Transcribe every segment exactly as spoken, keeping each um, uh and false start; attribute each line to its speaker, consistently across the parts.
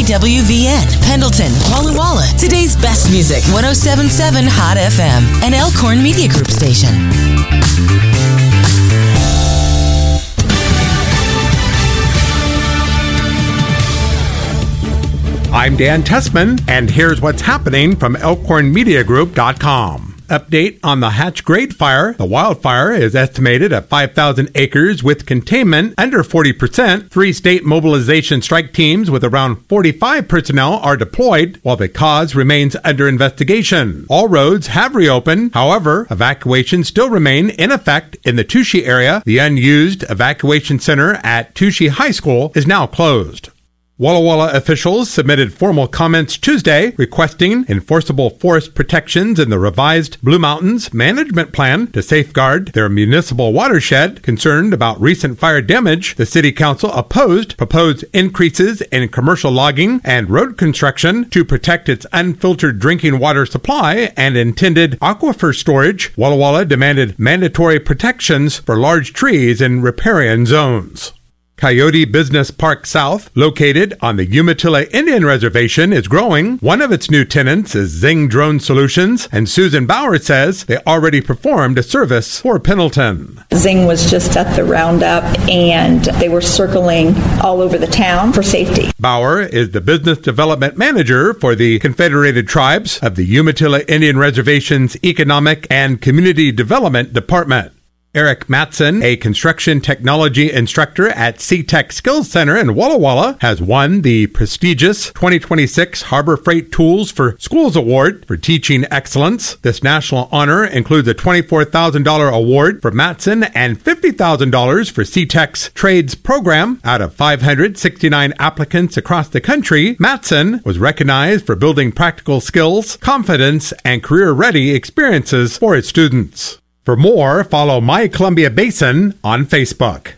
Speaker 1: W V N, Pendleton, Walla Walla. Today's best music, one oh seven point seven Hot F M, an Elkhorn Media Group station.
Speaker 2: I'm Dan Tessman, and here's what's happening from Elkhorn Media Group dot com. Update on the Hatch Grade Fire. The wildfire is estimated at five thousand acres with containment under forty percent. Three state mobilization strike teams with around forty-five personnel are deployed while the cause remains under investigation. All roads have reopened. However, evacuations still remain in effect in the Touchy area. The unused evacuation center at Touchy High School is now closed. Walla Walla officials submitted formal comments Tuesday requesting enforceable forest protections in the revised Blue Mountains Management Plan to safeguard their municipal watershed. Concerned about recent fire damage, the City Council opposed proposed increases in commercial logging and road construction to protect its unfiltered drinking water supply and intended aquifer storage. Walla Walla demanded mandatory protections for large trees in riparian zones. Coyote Business Park South, located on the Umatilla Indian Reservation, is growing. One of its new tenants is Zing Drone Solutions, and Susan Bauer says they already performed a service for Pendleton.
Speaker 3: Zing was just at the roundup, and they were circling all over the town for safety.
Speaker 2: Bauer is the business development manager for the Confederated Tribes of the Umatilla Indian Reservation's Economic and Community Development Department. Eric Matson, a construction technology instructor at C-Tech Skills Center in Walla Walla, has won the prestigious twenty twenty-six Harbor Freight Tools for Schools Award for teaching excellence. This national honor includes a twenty-four thousand dollars award for Matson and fifty thousand dollars for C-Tech's trades program. Out of five hundred sixty-nine applicants across the country, Matson was recognized for building practical skills, confidence, and career-ready experiences for its students. For more, follow My Columbia Basin on Facebook.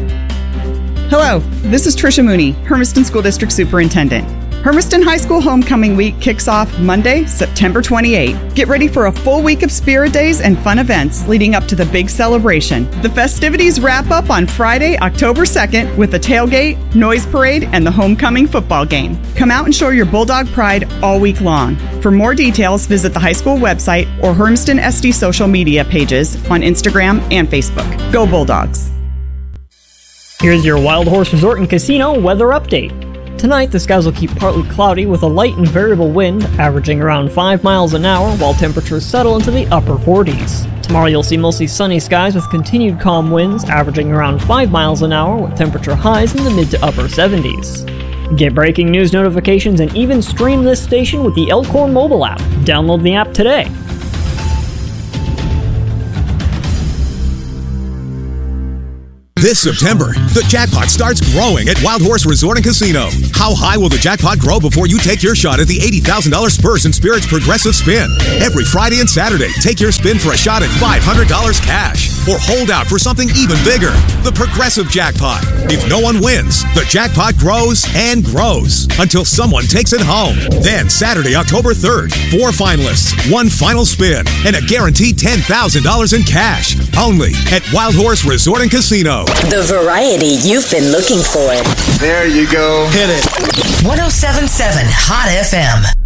Speaker 4: Hello, this is Tricia Mooney, Hermiston School District Superintendent. Hermiston High School Homecoming Week kicks off Monday, September twenty-eighth. Get ready for a full week of spirit days and fun events leading up to the big celebration. The festivities wrap up on Friday, October second with a tailgate, noise parade, and the homecoming football game. Come out and show your Bulldog pride all week long. For more details, visit the high school website or Hermiston S D social media pages on Instagram and Facebook. Go Bulldogs!
Speaker 5: Here's your Wild Horse Resort and Casino weather update. Tonight, the skies will keep partly cloudy with a light and variable wind, averaging around five miles an hour, while temperatures settle into the upper forties. Tomorrow, you'll see mostly sunny skies with continued calm winds, averaging around five miles an hour, with temperature highs in the mid to upper seventies. Get breaking news notifications and even stream this station with the Elkhorn mobile app. Download the app today.
Speaker 6: This September, the jackpot starts growing at Wild Horse Resort and Casino. How high will the jackpot grow before you take your shot at the eighty thousand dollars Spurs and Spirits Progressive Spin? Every Friday and Saturday, take your spin for a shot at five hundred dollars cash. Or hold out for something even bigger, the Progressive Jackpot. If no one wins, the jackpot grows and grows until someone takes it home. Then Saturday, October third, four finalists, one final spin, and a guaranteed ten thousand dollars in cash. Only at Wild Horse Resort and Casino.
Speaker 7: The variety you've been looking for.
Speaker 8: There you go. Hit it.
Speaker 1: one oh seven point seven Hot F M.